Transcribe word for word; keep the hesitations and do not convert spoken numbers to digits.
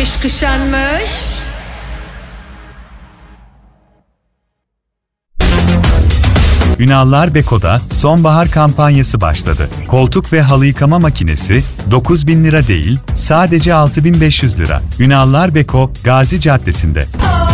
kış kışanmış. Ünallar Beko'da sonbahar kampanyası başladı. Koltuk ve halı yıkama makinesi dokuz bin lira değil, sadece altı bin beş yüz lira. Ünallar Beko, Gazi Caddesi'nde.